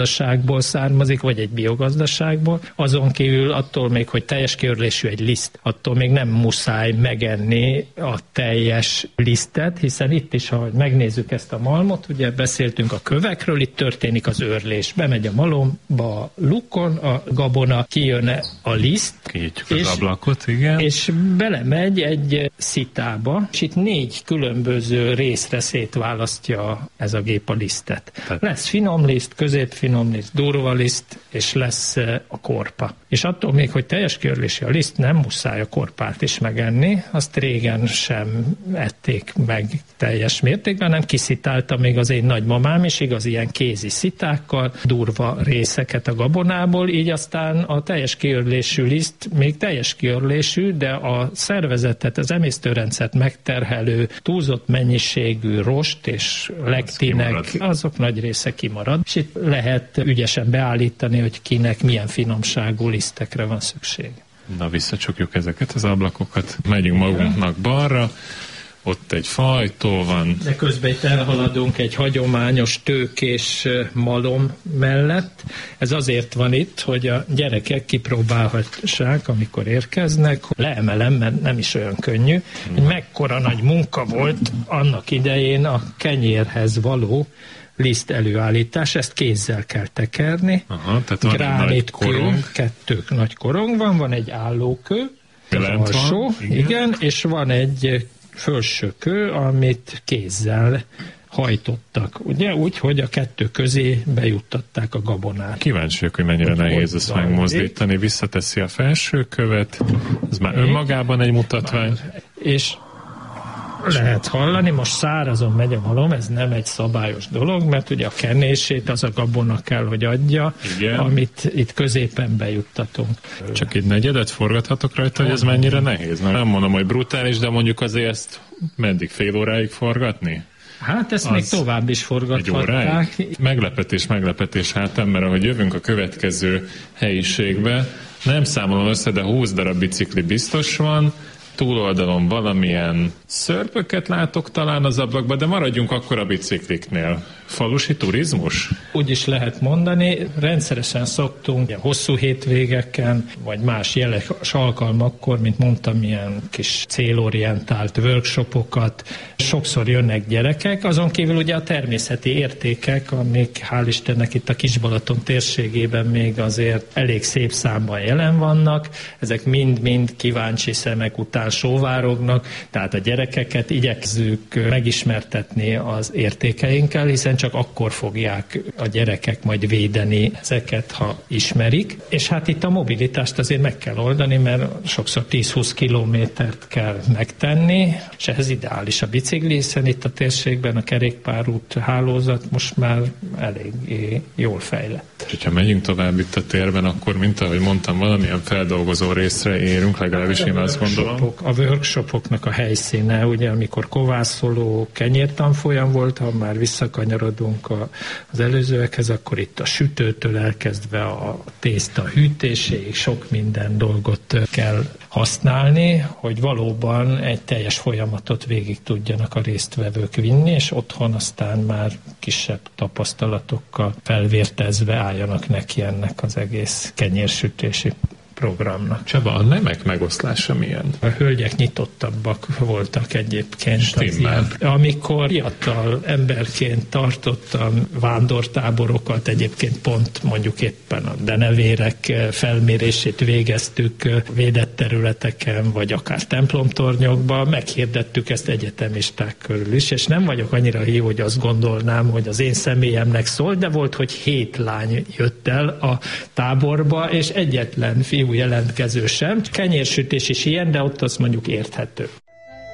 gazdaságból származik, vagy egy biogazdaságból. Azon kívül attól még, hogy teljes kiörlésű egy liszt, attól még nem muszáj megenni a teljes lisztet, hiszen itt is, ha megnézzük ezt a malmot, ugye beszéltünk a kövekről, itt történik az őrlés. Bemegy a malomba a lukon, a gabona, kijön a liszt, kinyitjuk az ablakot, igen. És belemegy egy szitába, és itt 4 különböző részre szétválasztja ez a gép a lisztet. Lesz finom liszt, középfinom liszt, durva liszt, és lesz a korpa. És attól még, hogy teljes kiörlési a liszt, nem muszáj a korpát is megenni, azt régen sem ették meg teljes mértékben, hanem kiszitálta még az én nagymamám is, igaz, ilyen kézi szitákkal, durva részeket a gabonából, így aztán a teljes kiörlésű liszt még teljes kiörlésű, de a szervezetet, az emésztőrendszert megterhelő túlzott mennyiségű rost és lektinek, azok nagy része kimarad, és itt lehet ügyesen beállítani, hogy kinek milyen finomságú lisztekre van szükség. Na, visszacsukjuk ezeket az ablakokat, megyünk magunknak balra, ott egy fajtó van. De közben itt elhaladunk egy hagyományos tőkés malom mellett. Ez azért van itt, hogy a gyerekek kipróbálhassák, amikor érkeznek. Leemelem, mert nem is olyan könnyű. Hogy mekkora nagy munka volt annak idején a kenyérhez való liszt előállítás, ezt kézzel kell tekerni. Aha, tehát van gránitkő, 2 nagy korong van egy állókő, az alsó, igen, és van egy felső kő, amit kézzel hajtottak, ugye? Úgy, hogy a 2 közé bejuttatták a gabonát. Kíváncsiak, hogy mennyire nehéz ezt megmozdítani. Visszateszi a felső követ, ez már önmagában egy mutatvány. És lehet hallani, most szárazon megy a malom, ez nem egy szabályos dolog, mert ugye a kenését az a gabona kell, hogy adja, igen, amit itt középen bejuttatunk. Csak egy negyedet forgathatok rajta, hogy ez mennyire nehéz? Nem mondom, hogy brutális, de mondjuk azért ezt meddig, fél óráig forgatni? Hát ezt még tovább is forgathatták. Meglepetés hát, mert ahogy jövünk a következő helyiségbe, nem számolom össze, de 20 darab bicikli biztos van, túloldalon valamilyen szörpöket látok talán az ablakban, de maradjunk akkor a bicikliknél. Falusi turizmus? Úgy is lehet mondani, rendszeresen szoktunk hosszú hétvégeken, vagy más jeles alkalmakkor, mint mondtam, ilyen kis célorientált workshopokat. Sokszor jönnek gyerekek, azon kívül ugye a természeti értékek, amik hál' Istennek itt a Kis-Balaton térségében még azért elég szép számban jelen vannak. Ezek mind-mind kíváncsi szemek után sóvárognak, tehát a gyerekeket igyekszünk megismertetni az értékeinkkel, hiszen csak akkor fogják a gyerekek majd védeni ezeket, ha ismerik. És hát itt a mobilitást azért meg kell oldani, mert sokszor 10-20 kilométert kell megtenni, és ehhez ideális a bicikli, hiszen itt a térségben a kerékpárút hálózat most már elég jól fejlett. És ha megyünk tovább itt a térben, akkor mint ahogy mondtam, valamilyen feldolgozó részre érünk, legalábbis én azt gondolom. A workshopoknak a helyszíne, ugye amikor kovászoló kenyértanfolyam volt, ha már visszakanyarodunk az előzőekhez, akkor itt a sütőtől elkezdve a tészta hűtéséig sok minden dolgot kell használni, hogy valóban egy teljes folyamatot végig tudjanak a résztvevők vinni, és otthon aztán már kisebb tapasztalatokkal felvértezve álljanak neki ennek az egész kenyérsütési programnak. Csaba, a nemek megoszlása milyen? A hölgyek nyitottabbak voltak egyébként. Amikor fiatal emberként tartottam vándortáborokat, egyébként pont mondjuk éppen a denevérek felmérését végeztük védett területeken, vagy akár templomtornyokban, meghirdettük ezt egyetemisták körül is, és nem vagyok annyira hű, hogy azt gondolnám, hogy az én személyemnek szól, de volt, hogy 7 lány jött el a táborba, és egyetlen fiú jelentkező sem. Kenyérsütés is ilyen, de ott az mondjuk érthető.